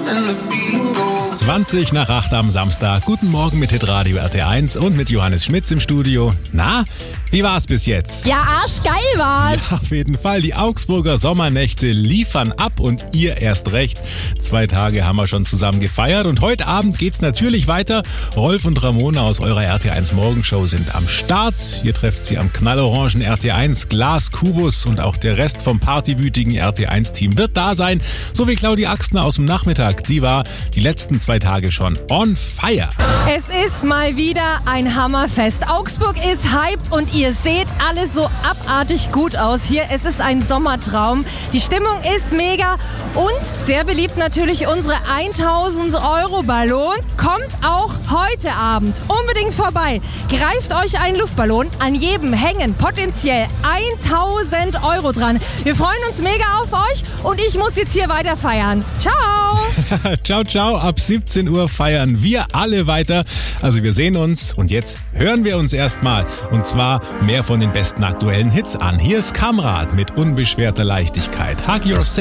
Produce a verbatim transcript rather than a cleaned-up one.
zwanzig nach acht am Samstag. Guten Morgen mit Hitradio R T eins und mit Johannes Schmitz im Studio. Na, wie war's bis jetzt? Ja, arschgeil war's. Ja, auf jeden Fall. Die Augsburger Sommernächte liefern ab und ihr erst recht. Zwei Tage haben wir schon zusammen gefeiert und heute Abend geht's natürlich weiter. Rolf und Ramona aus eurer R T eins Morgenshow sind am Start. Ihr trefft sie am knallorangen R T eins Glas Kubus und auch der Rest vom partywütigen R T eins Team wird da sein. So wie Claudia Axtner aus dem Nachmittag. Die war die letzten zwei Tage schon on fire. Es ist mal wieder ein Hammerfest. Augsburg ist hyped und ihr seht alles so abartig gut aus hier. Es ist ein Sommertraum. Die Stimmung ist mega und sehr beliebt natürlich unsere tausend Euro Ballons. Kommt auch heute Abend unbedingt vorbei. Greift euch einen Luftballon. An jedem hängen potenziell tausend Euro dran. Wir freuen uns mega auf euch und ich muss jetzt hier weiter feiern. Ciao! Ciao, ciao. Ab siebzehn Uhr feiern wir alle weiter. Also wir sehen uns und jetzt hören wir uns erstmal. Und zwar mehr von den besten aktuellen Hits an. Hier ist Kamrat mit unbeschwerter Leichtigkeit. Hug Yourself.